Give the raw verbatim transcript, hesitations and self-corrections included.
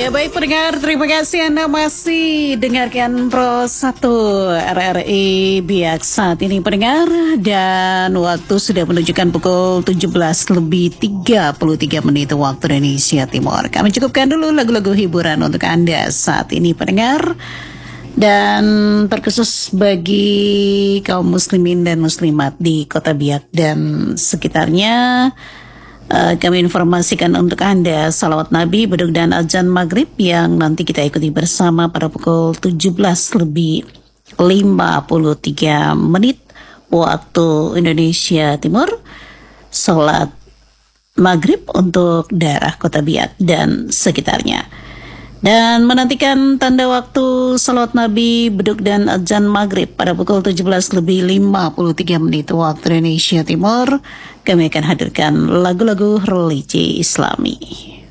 Ya baik pendengar, terima kasih Anda masih dengarkan Pro satu R R I Biak saat ini pendengar. Dan waktu sudah menunjukkan pukul tujuh belas lebih tiga puluh tiga menit waktu Indonesia Timur. Kami cukupkan dulu lagu-lagu hiburan untuk Anda saat ini pendengar. Dan terkhusus bagi kaum muslimin dan muslimat di Kota Biak dan sekitarnya, Uh, kami informasikan untuk Anda salawat Nabi, beduk dan azan maghrib yang nanti kita ikuti bersama pada pukul tujuh belas lebih lima puluh tiga menit waktu Indonesia Timur. Salat maghrib untuk daerah Kota Biak dan sekitarnya. Dan menantikan tanda waktu salawat Nabi, beduk dan azan maghrib pada pukul tujuh belas lebih lima puluh tiga menit waktu Indonesia Timur. Kami akan hadirkan lagu-lagu religi Islami.